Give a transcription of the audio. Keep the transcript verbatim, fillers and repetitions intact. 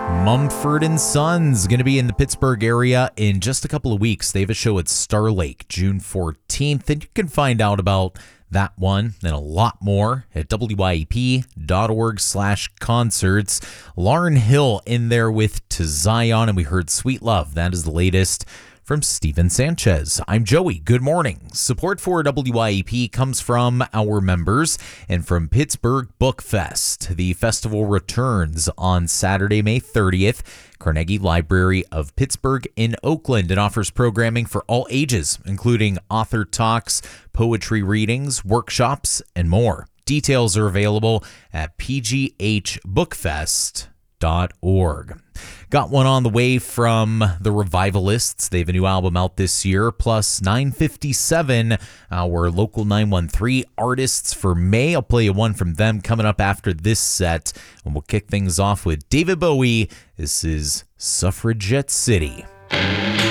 Mumford and Sons going to be in the Pittsburgh area in just a couple of weeks. They have a show at Star Lake June fourteenth, and you can find out about that one and a lot more at W Y E P dot org slash concerts. Lauryn Hill in there with To Zion, and we heard Sweet Love. That is the latest from Steven Sanchez. I'm Joey. Good morning. Support for W Y E P comes from our members and from Pittsburgh Book Fest. The festival returns on Saturday, May thirtieth. Carnegie Library of Pittsburgh in Oakland, and offers programming for all ages, including author talks, poetry readings, workshops, and more. Details are available at p g h book fest dot org. Got one on the way from the Revivalists. They have a new album out this year, plus nine fifty-seven, our local nine one three artists for May. I'll play you one from them coming up after this set, and we'll kick things off with David Bowie. This is Suffragette City.